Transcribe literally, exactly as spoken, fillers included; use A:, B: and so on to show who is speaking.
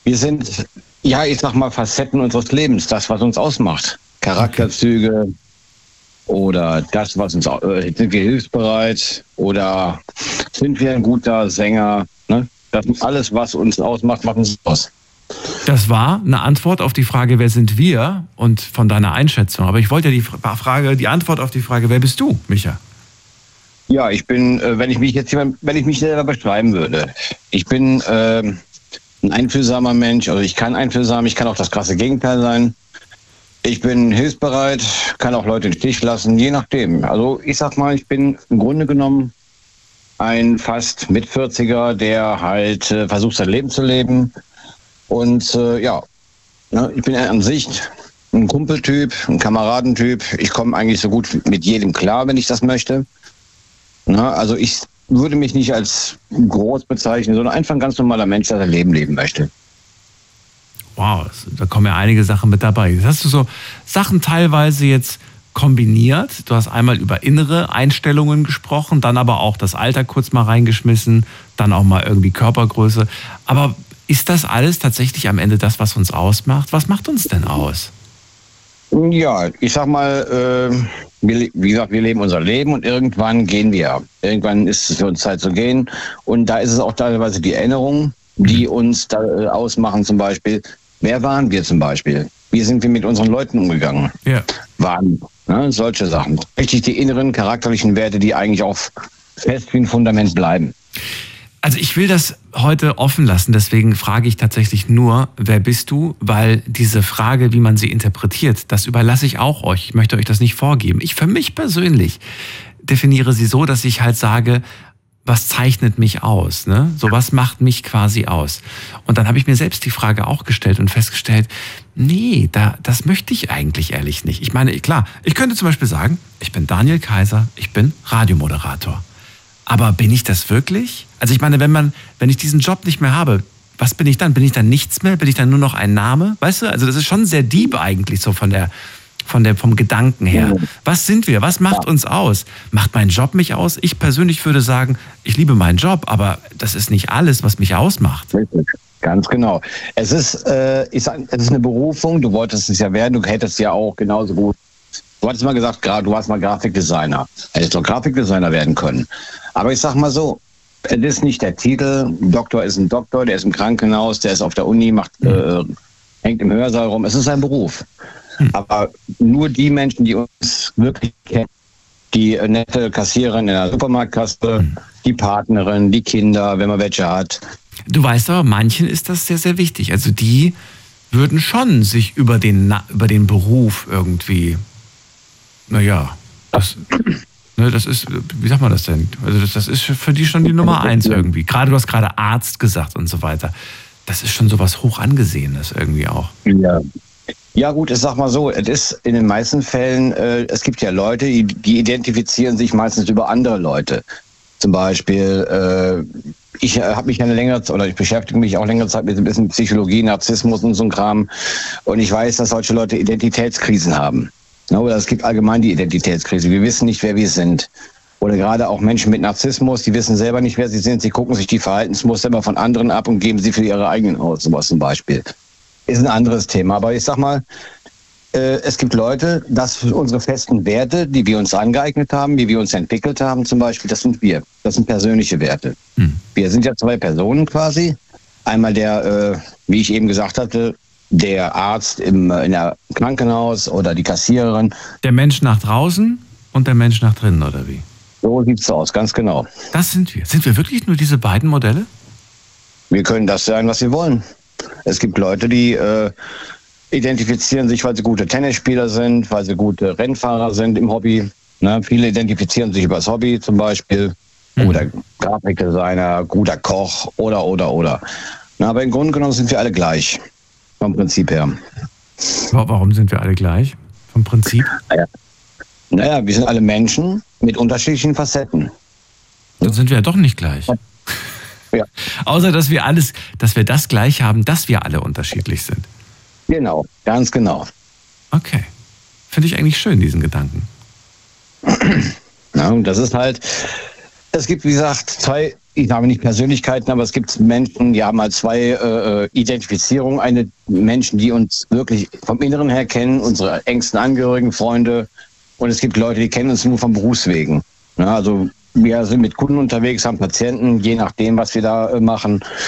A: Wir sind, ja, ich sag mal, Facetten unseres Lebens, das, was uns ausmacht. Charakterzüge okay. oder das, was uns, äh, sind wir hilfsbereit oder sind wir ein guter Sänger, ne? Das ist alles, was uns ausmacht, macht uns aus.
B: Das war eine Antwort auf die Frage, wer sind wir und von deiner Einschätzung. Aber ich wollte ja die Frage, die Antwort auf die Frage, wer bist du, Micha?
A: Ja, ich bin, wenn ich mich jetzt, wenn ich mich selber beschreiben würde, ich bin äh, ein einfühlsamer Mensch, also ich kann einfühlsam, ich kann auch das krasse Gegenteil sein. Ich bin hilfsbereit, kann auch Leute im Stich lassen, je nachdem. Also ich sag mal, ich bin im Grunde genommen ein fast Mitvierziger, der halt äh, versucht, sein Leben zu leben. Und äh, ja, ne, ich bin an sich ein Kumpeltyp, ein Kameradentyp. Ich komme eigentlich so gut mit jedem klar, wenn ich das möchte. Na, also ich würde mich nicht als groß bezeichnen, sondern einfach ein ganz normaler Mensch, der sein Leben leben möchte.
B: Wow, da kommen ja einige Sachen mit dabei. Jetzt hast du so Sachen teilweise jetzt kombiniert. Du hast einmal über innere Einstellungen gesprochen, dann aber auch das Alter kurz mal reingeschmissen, dann auch mal irgendwie Körpergröße. Aber ist das alles tatsächlich am Ende das, was uns ausmacht? Was macht uns denn aus?
A: Ja, ich sag mal, äh, wir, wie gesagt, wir leben unser Leben und irgendwann gehen wir. Irgendwann ist es für uns Zeit zu gehen. Und da ist es auch teilweise die Erinnerungen, die uns da äh, ausmachen. Zum Beispiel, wer waren wir zum Beispiel? Wie sind wir mit unseren Leuten umgegangen? Ja. Waren, ne, solche Sachen. Richtig die inneren charakterlichen Werte, die eigentlich auch fest wie ein Fundament bleiben.
B: Also ich will das heute offen lassen, deswegen frage ich tatsächlich nur, wer bist du? Weil diese Frage, wie man sie interpretiert, das überlasse ich auch euch. Ich möchte euch das nicht vorgeben. Ich für mich persönlich definiere sie so, dass ich halt sage, was zeichnet mich aus? Ne? So, was macht mich quasi aus? Und dann habe ich mir selbst die Frage auch gestellt und festgestellt, nee, da, das möchte ich eigentlich ehrlich nicht. Ich meine, klar, ich könnte zum Beispiel sagen, ich bin Daniel Kaiser, ich bin Radiomoderator. Aber bin ich das wirklich? Also ich meine, wenn man, wenn ich diesen Job nicht mehr habe, was bin ich dann? Bin ich dann nichts mehr? Bin ich dann nur noch ein Name? Weißt du, also das ist schon sehr deep eigentlich so von der, von der, vom Gedanken her. Was sind wir? Was macht uns aus? Macht mein Job mich aus? Ich persönlich würde sagen, ich liebe meinen Job, aber das ist nicht alles, was mich ausmacht.
A: Ganz genau. Es ist, äh, ich sag, es ist eine Berufung. Du wolltest es ja werden. Du hättest ja auch genauso gut. Du hattest mal gesagt, du warst mal Grafikdesigner. Hättest doch Grafikdesigner werden können. Aber ich sag mal so, es ist nicht der Titel. Doktor ist ein Doktor, der ist im Krankenhaus, der ist auf der Uni, macht, äh, hängt im Hörsaal rum. Es ist ein Beruf. Hm. Aber nur die Menschen, die uns wirklich kennen, die nette Kassiererin in der Supermarktkasse, hm. die Partnerin, die Kinder, wenn man welche hat.
B: Du weißt aber, manchen ist das sehr, sehr wichtig. Also die würden schon sich über den, über den Beruf irgendwie, naja, das... Ne, das ist, wie sagt man das denn? Also das, das ist für die schon die Nummer eins irgendwie. Gerade, du hast gerade Arzt gesagt und so weiter. Das ist schon sowas hoch angesehenes irgendwie auch.
A: Ja. Ja gut, ich sag mal so, es ist in den meisten Fällen, äh, es gibt ja Leute, die, die identifizieren sich meistens über andere Leute. Zum Beispiel, äh, ich habe mich eine längere Zeit, oder ich beschäftige mich auch längere Zeit mit ein bisschen Psychologie, Narzissmus und so ein Kram. Und ich weiß, dass solche Leute Identitätskrisen haben. Oder es gibt allgemein die Identitätskrise. Wir wissen nicht, wer wir sind. Oder gerade auch Menschen mit Narzissmus, die wissen selber nicht, wer sie sind. Sie gucken sich die Verhaltensmuster immer von anderen ab und geben sie für ihre eigenen aus. Sowas zum Beispiel. Ist ein anderes Thema. Aber ich sag mal, äh, es gibt Leute, dass unsere festen Werte, die wir uns angeeignet haben, wie wir uns entwickelt haben zum Beispiel, das sind wir. Das sind persönliche Werte. Hm. Wir sind ja zwei Personen quasi. Einmal der, äh, wie ich eben gesagt hatte, der Arzt im in der Krankenhaus oder die Kassiererin.
B: Der Mensch nach draußen und der Mensch nach drinnen, oder wie?
A: So sieht's aus, ganz genau.
B: Das sind wir. Sind wir wirklich nur diese beiden Modelle?
A: Wir können das sein, was wir wollen. Es gibt Leute, die äh, identifizieren sich, weil sie gute Tennisspieler sind, weil sie gute Rennfahrer sind im Hobby. Ne? Viele identifizieren sich über das Hobby zum Beispiel. Mhm. Oder Grafikdesigner, guter Koch oder, oder, oder. Na, aber im Grunde genommen sind wir alle gleich. Vom Prinzip her.
B: Warum sind wir alle gleich? Vom Prinzip?
A: Naja, naja wir sind alle Menschen mit unterschiedlichen Facetten.
B: Dann sind wir ja doch nicht gleich.
A: Ja.
B: Außer, dass wir alles, dass wir das gleich haben, dass wir alle unterschiedlich sind.
A: Genau, ganz genau.
B: Okay. Finde ich eigentlich schön, diesen Gedanken.
A: Na, und das ist halt, es gibt, wie gesagt, zwei ich habe nicht Persönlichkeiten, aber es gibt Menschen, die haben halt zwei äh, Identifizierungen. Eine Menschen, die uns wirklich vom Inneren her kennen, unsere engsten Angehörigen, Freunde. Und es gibt Leute, die kennen uns nur vom Berufswegen. Ja, also wir sind mit Kunden unterwegs, haben Patienten, je nachdem, was wir da äh, machen.